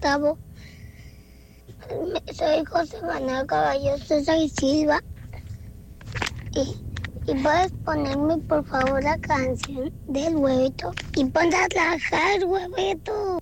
Gustavo. Soy José Manuel Caballo Sosa y Silva. Y puedes ponerme, por favor, la canción del huevito. Y ponte a trabajar, huevito.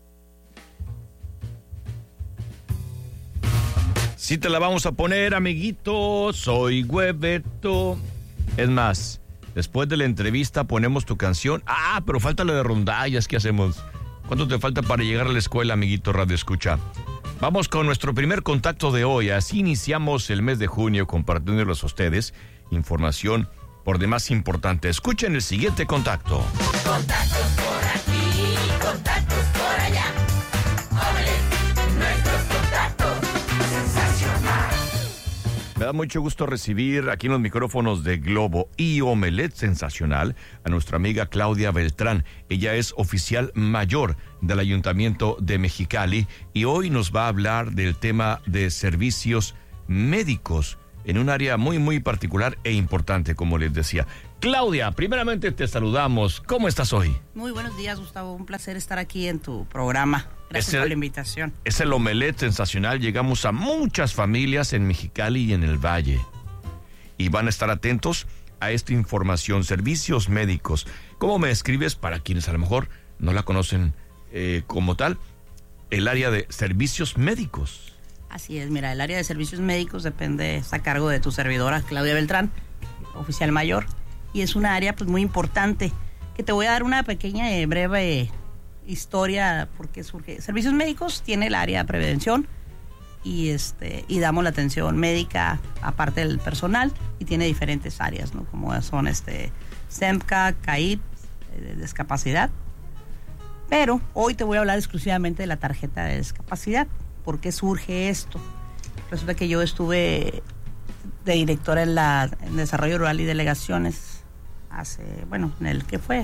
Sí te la vamos a poner, amiguito. Soy Hueveto. Es más, después de la entrevista ponemos tu canción. Pero falta lo de rondallas. ¿Qué hacemos? ¿Cuánto te falta para llegar a la escuela, amiguito Radio Escucha? Vamos con nuestro primer contacto de hoy. Así iniciamos el mes de junio compartiéndoles a ustedes información por demás importante. Escuchen el siguiente contacto. Contactos por aquí, contactos por allá. Jóvenes, nuestros contactos. Sensacional. Me da mucho gusto recibir aquí en los micrófonos de Globo y Omelet Sensacional a nuestra amiga Claudia Beltrán. Ella es oficial mayor del Ayuntamiento de Mexicali y hoy nos va a hablar del tema de servicios médicos en un área muy, muy particular e importante, como les decía. Claudia, primeramente te saludamos. ¿Cómo estás hoy? Muy buenos días, Gustavo. Un placer estar aquí en tu programa. Gracias por la invitación. Es el Omelet Sensacional. Llegamos a muchas familias en Mexicali y en el Valle. Y van a estar atentos a esta información. Servicios médicos. ¿Cómo me describes, para quienes a lo mejor no la conocen como tal, el área de servicios médicos? Así es, mira, el área de servicios médicos está a cargo de tu servidora, Claudia Beltrán, oficial mayor. Y es una área pues muy importante, que te voy a dar una pequeña breve historia porque surge. Servicios médicos tiene el área de prevención y damos la atención médica aparte del personal y tiene diferentes áreas, ¿no? Como son SEMCA, CAIP, discapacidad. Pero hoy te voy a hablar exclusivamente de la tarjeta de discapacidad. ¿Por qué surge esto? Resulta que yo estuve de directora en Desarrollo Rural y Delegaciones en el que fue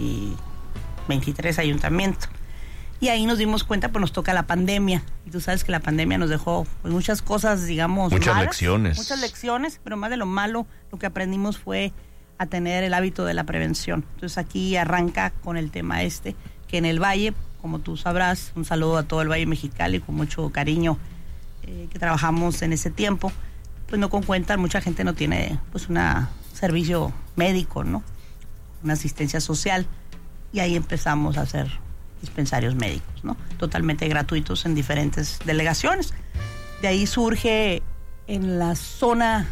23 ayuntamientos. Y ahí nos dimos cuenta, pues nos toca la pandemia. Y tú sabes que la pandemia nos dejó pues, muchas cosas, digamos, muchas malas, lecciones. Muchas lecciones, pero más de lo malo, lo que aprendimos fue a tener el hábito de la prevención. Entonces aquí arranca con el tema que en el Valle, como tú sabrás, un saludo a todo el Valle Mexicali, con mucho cariño, que trabajamos en ese tiempo, pues no cuentan, mucha gente no tiene pues un servicio médico, ¿no? Una asistencia social, y ahí empezamos a hacer dispensarios médicos, ¿no? Totalmente gratuitos en diferentes delegaciones. De ahí surge en la zona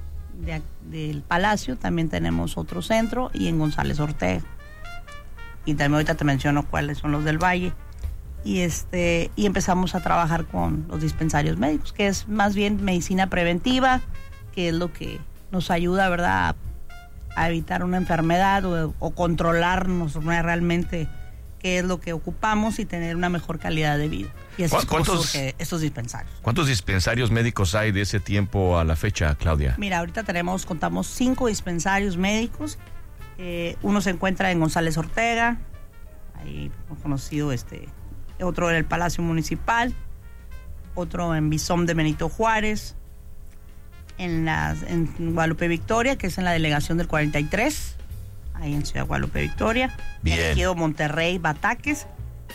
del Palacio, también tenemos otro centro, y en González Ortega. Y también ahorita te menciono cuáles son los del Valle. Y empezamos a trabajar con los dispensarios médicos, que es más bien medicina preventiva, que es lo que nos ayuda, ¿verdad?, a evitar una enfermedad o controlarnos realmente qué es lo que ocupamos y tener una mejor calidad de vida. Y así es como surge estos dispensarios. ¿Cuántos dispensarios médicos hay de ese tiempo a la fecha, Claudia? Mira, ahorita contamos 5 dispensarios médicos. Uno se encuentra en González Ortega, ahí hemos conocido otro en el Palacio Municipal, otro en Bisón de Benito Juárez, en Guadalupe Victoria, que es en la delegación del 43, ahí en Ciudad Guadalupe Victoria. Bien. En Ejido Monterrey, Bataques,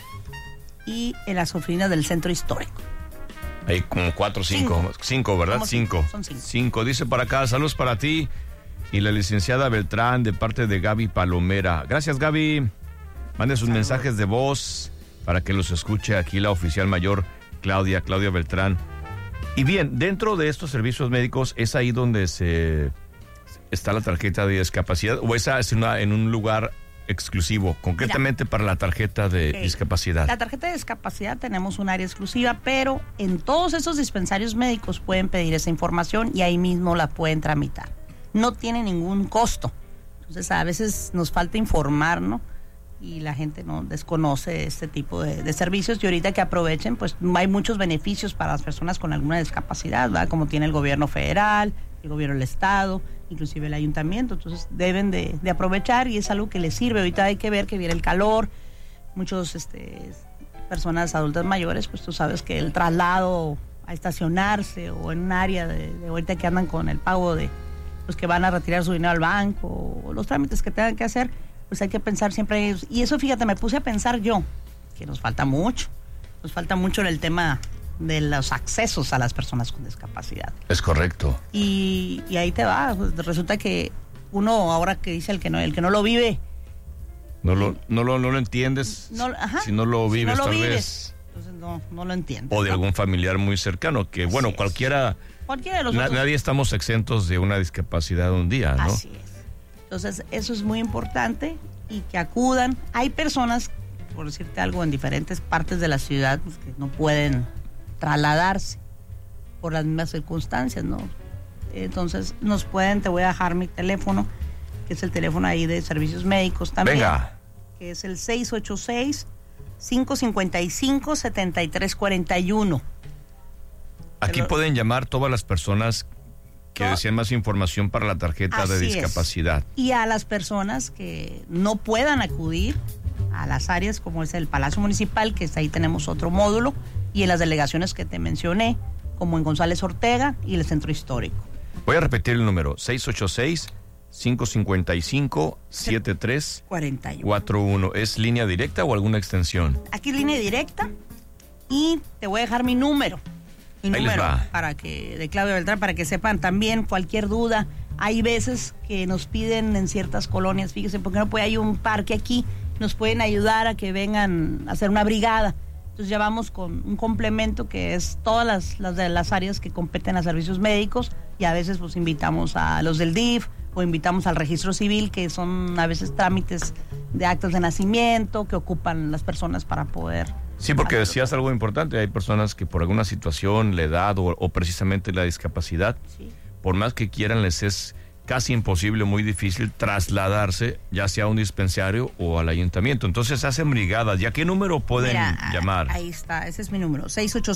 y en las oficinas del Centro Histórico. Hay como 4 o 5, 5, ¿verdad? 5. Son 5. 5, dice para acá, saludos para ti y la licenciada Beltrán de parte de Gaby Palomera. Gracias, Gaby. Mande sus mensajes de voz para que los escuche aquí la oficial mayor Claudia Beltrán. Y bien, dentro de estos servicios médicos, ¿es ahí donde está la tarjeta de discapacidad o esa es en un lugar exclusivo, concretamente para la tarjeta de discapacidad? La tarjeta de discapacidad tenemos un área exclusiva, pero en todos esos dispensarios médicos pueden pedir esa información y ahí mismo la pueden tramitar. No tiene ningún costo. Entonces a veces nos falta informar, ¿no? Y la gente no desconoce este tipo de servicios, y ahorita que aprovechen, pues hay muchos beneficios para las personas con alguna discapacidad, ¿verdad? Como tiene el gobierno federal, el gobierno del estado, inclusive el ayuntamiento. Entonces deben de aprovechar, y es algo que les sirve. Ahorita hay que ver que viene el calor, muchos personas adultas mayores, pues tú sabes que el traslado a estacionarse o en un área de ahorita que andan con el pago de los que van a retirar su dinero al banco o los trámites que tengan que hacer, pues hay que pensar siempre en ellos. Y eso, fíjate, me puse a pensar yo, que nos falta mucho. Nos falta mucho en el tema de los accesos a las personas con discapacidad. Es correcto. Y ahí te va, pues, resulta que uno ahora que dice el que no lo vive, No lo entiendes si no lo vives, tal vez. Entonces no lo entiendes. O de algún familiar muy cercano, que Así bueno, es. cualquiera de los otros. nadie estamos exentos de una discapacidad un día, ¿no? Así es. Entonces, eso es muy importante y que acudan. Hay personas, por decirte algo, en diferentes partes de la ciudad, pues, que no pueden trasladarse por las mismas circunstancias, ¿no? Entonces, te voy a dejar mi teléfono, que es el teléfono ahí de servicios médicos también. Venga. Que es el 686-555-7341. Aquí pueden llamar todas las personas que desean más información para la tarjeta de Así es. discapacidad. Y a las personas que no puedan acudir a las áreas como es el Palacio Municipal, que ahí tenemos otro módulo, y en las delegaciones que te mencioné, como en González Ortega y el Centro Histórico. Voy a repetir el número, 686-555-7341. ¿Es línea directa o alguna extensión? Aquí es línea directa y te voy a dejar mi número. Ahí les va. De Claudia Beltrán, para que sepan también cualquier duda. Hay veces que nos piden en ciertas colonias, fíjese, ¿por qué no puede hay un parque aquí? Nos pueden ayudar a que vengan a hacer una brigada. Entonces ya vamos con un complemento que es todas las áreas que competen a servicios médicos, y a veces pues invitamos a los del DIF o invitamos al registro civil, que son a veces trámites de actas de nacimiento que ocupan las personas para poder... Sí, porque decías algo importante, hay personas que por alguna situación, la edad o precisamente la discapacidad, Sí. por más que quieran, les es casi imposible, muy difícil trasladarse, ya sea a un dispensario o al ayuntamiento. Entonces hacen brigadas. ¿Y a qué número pueden llamar? Ahí está, ese es mi número,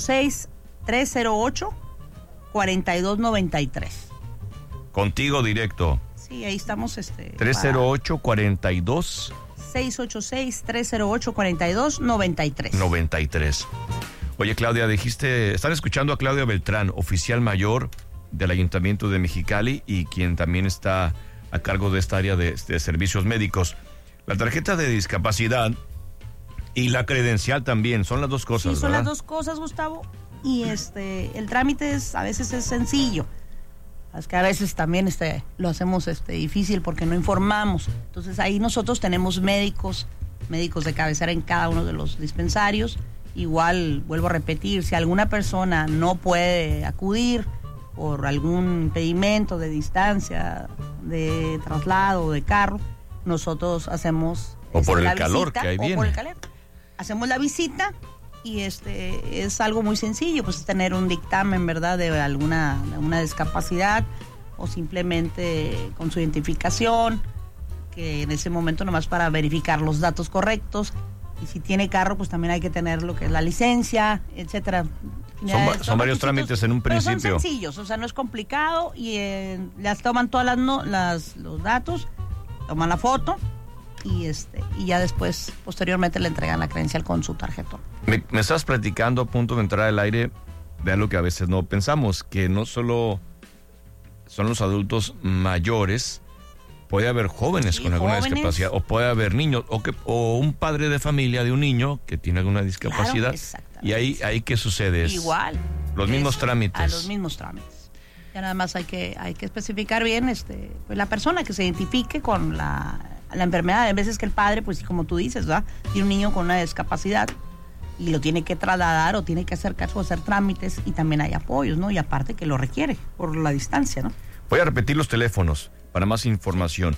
686-308-4293. Contigo directo. Sí, ahí estamos. 308-42... 686-308-4293. 93. Oye, Claudia, están escuchando a Claudia Beltrán, oficial mayor del Ayuntamiento de Mexicali y quien también está a cargo de esta área de servicios médicos. La tarjeta de discapacidad y la credencial también, son las dos cosas, Sí, son ¿verdad? las dos cosas, Gustavo. Y el trámite a veces es sencillo. Es que a veces también lo hacemos difícil porque no informamos. Entonces ahí nosotros tenemos médicos de cabecera en cada uno de los dispensarios. Igual, vuelvo a repetir, si alguna persona no puede acudir por algún impedimento de distancia, de traslado, de carro, nosotros hacemos... O por la el calor visita, que ahí o viene. por el calor. Hacemos la visita y es algo muy sencillo, pues tener un dictamen, ¿verdad?, de una discapacidad, o simplemente con su identificación, que en ese momento nomás para verificar los datos correctos. Y si tiene carro, pues también hay que tener lo que es la licencia, etcétera. Son varios trámites en un pero principio. son sencillos, o sea, no es complicado, y las toman todas los datos, toman la foto y ya después, posteriormente, le entregan la credencial con su tarjetón. Me estás platicando a punto de entrar al aire de algo que a veces no pensamos, que no solo son los adultos mayores, puede haber jóvenes con alguna discapacidad, o puede haber niños, o un padre de familia de un niño que tiene alguna discapacidad. Exactamente. Y ahí ¿qué sucede? Igual. Los mismos trámites. A los mismos trámites. Ya nada más hay que especificar bien pues la persona que se identifique con la enfermedad. Hay veces que el padre, pues como tú dices, ¿verdad?, tiene un niño con una discapacidad y lo tiene que trasladar o tiene que acercarse o hacer trámites, y también hay apoyos, ¿no? Y aparte que lo requiere por la distancia, ¿no? Voy a repetir los teléfonos para más información.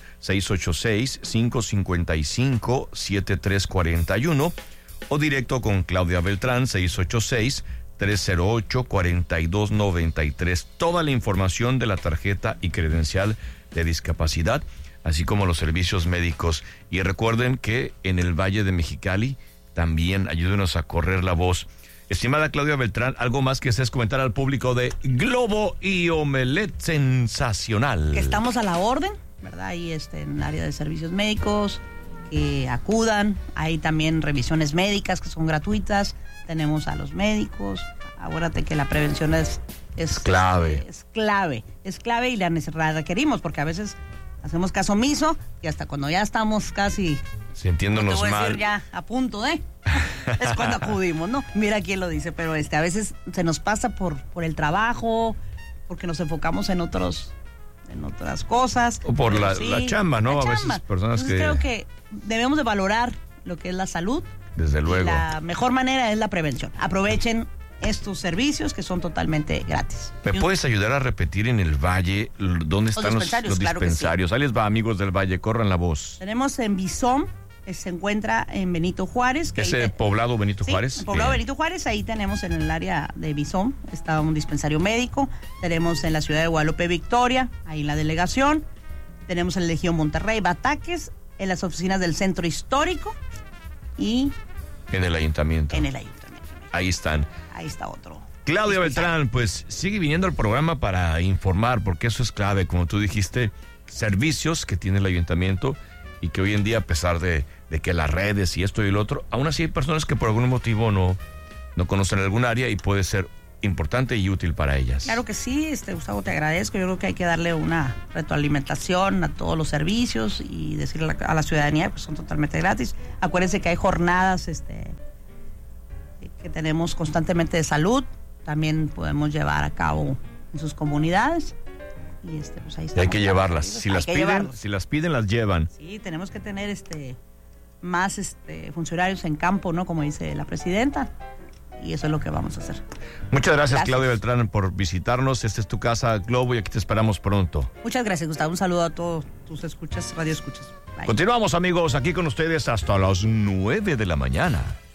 686-555-7341 o directo con Claudia Beltrán, 686-308-4293. Toda la información de la tarjeta y credencial de discapacidad, así como los servicios médicos. Y recuerden que en el Valle de Mexicali también ayúdenos a correr la voz. Estimada Claudia Beltrán, ¿algo más que desees comentar al público de Globo y Omelet Sensacional? Que estamos a la orden, ¿verdad? Ahí en el área de servicios médicos, que acudan. Hay también revisiones médicas que son gratuitas. Tenemos a los médicos. Acuérdate que la prevención es clave. Es clave y la requerimos, porque a veces hacemos caso omiso y hasta cuando ya estamos casi sintiéndonos te voy a mal. decir ya a punto de es cuando acudimos, ¿no? Mira quién lo dice, pero a veces se nos pasa por el trabajo, porque nos enfocamos en otras cosas. O por la chamba, ¿no? La a chamba. veces personas Entonces, creo que debemos de valorar lo que es la salud. Desde luego. La mejor manera es la prevención. Aprovechen estos servicios que son totalmente gratis. ¿Me puedes ayudar a repetir en el Valle dónde están los Claro que dispensarios? Ahí les va, amigos del Valle, corran la voz. Tenemos en Bison, que se encuentra en Benito Juárez. Que ¿Ese poblado Benito Juárez? El poblado Bien. Benito Juárez, ahí tenemos en el área de Bison, está un dispensario médico. Tenemos en la ciudad de Guadalupe, Victoria, ahí la delegación. Tenemos en el Legión Monterrey, Bataques, en las oficinas del Centro Histórico y En el ayuntamiento. Ahí están. Ahí está otro. Claudia Beltrán, pues sigue viniendo al programa para informar, porque eso es clave, como tú dijiste, servicios que tiene el ayuntamiento y que hoy en día, a pesar de que las redes y esto y lo otro, aún así hay personas que por algún motivo no conocen algún área y puede ser importante y útil para ellas. Claro que sí, Gustavo, te agradezco. Yo creo que hay que darle una retroalimentación a todos los servicios y decirle a la ciudadanía que son totalmente gratis. Acuérdense que hay jornadas que tenemos constantemente de salud, también podemos llevar a cabo en sus comunidades y pues ahí Y hay que llevarlas. Si las piden, las llevan. Sí, tenemos que tener más funcionarios en campo, ¿no? Como dice la presidenta. Y eso es lo que vamos a hacer. Muchas gracias, Claudia Beltrán, por visitarnos. Esta es tu casa, Globo, y aquí te esperamos pronto. Muchas gracias, Gustavo. Un saludo a todos tus radio escuchas. Bye. Continuamos, amigos, aquí con ustedes hasta las 9 de la mañana.